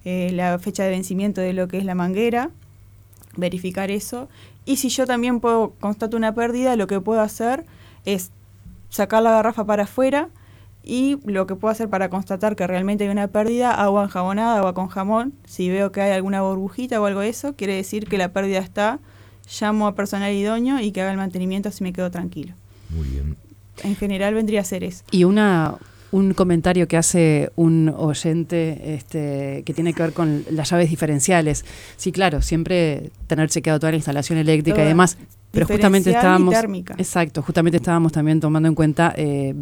la fecha de vencimiento de lo que es la manguera, verificar eso. Y si yo también constato una pérdida, lo que puedo hacer es sacar la garrafa para afuera, y lo que puedo hacer para constatar que realmente hay una pérdida, agua enjabonada, agua con jamón. Si veo que hay alguna burbujita o algo de eso, quiere decir que la pérdida está. Llamo a personal idóneo y que haga el mantenimiento, así me quedo tranquilo. Muy bien. En general vendría a ser eso. Y un comentario que hace un oyente que tiene que ver con las llaves diferenciales. Sí, claro, siempre tener chequeado toda la instalación eléctrica y demás, pero justamente estábamos... térmica. Exacto, justamente estábamos también tomando en cuenta